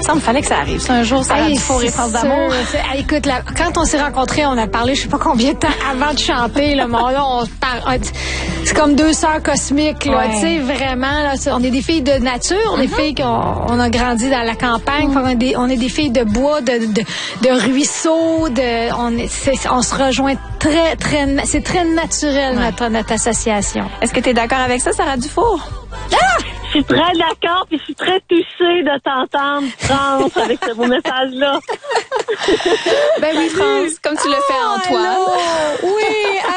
semble fallait que ça arrive. C'est un jour, ça a du four et France d'amour. Écoute, quand on s'est rencontrés, on a parlé, je sais pas combien de temps avant de chanter, là, c'est comme deux sœurs cosmiques, là, tu sais, vraiment, là, on est des filles de nature, des filles on a grandi dans la campagne, on est des filles de bois, de ruisseaux, on se rejoint très, très, c'est très naturel, notre association. Est-ce que tu es d'accord avec ça, Sarah Dufour? Je suis très d'accord, puis je suis très touchée de t'entendre, France, avec ce beau message-là. Ben oui, France, comme tu le fais, Antoine. Oui,